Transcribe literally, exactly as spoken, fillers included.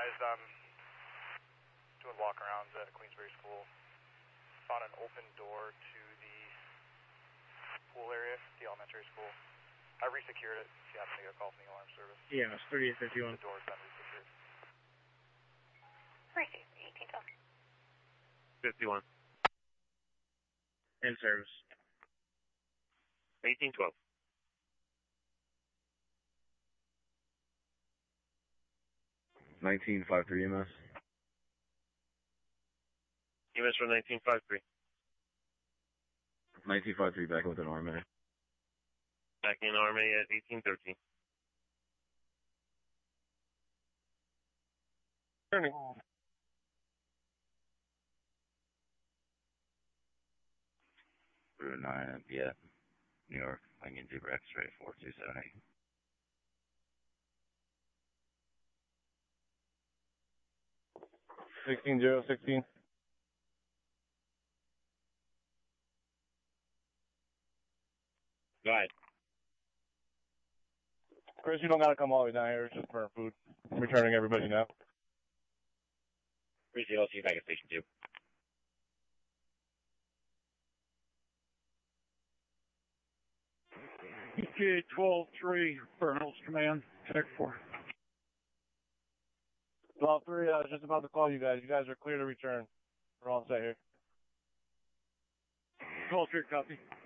advised I'm doing walk-arounds at Queensbury School. Found an open door to the pool area, the elementary school. I resecured it if you happen to get a call from the alarm service. Yeah, it's thirty-eight fifty-one. The door's been resecured. Right, eighteen twelve. fifty-one. In service. eighteen twelve. nineteen five three E M S. E M S for nineteen five three. nineteen five three back with an R M A. Back in R M A at eighteen thirteen. Turning. Route nine, yeah. New York, Lincoln Zebra X-ray four two seven eight. sixteen zero sixteen. Go ahead. Chris, you don't gotta come all the way down here, it's just for food. I'm returning everybody now. Appreciate it, I'll see you back at station two. E T A twelve three, Fernals Command, check four. twelve three, I was just about to call you guys. You guys are clear to return. We're all set here. twelve three, copy.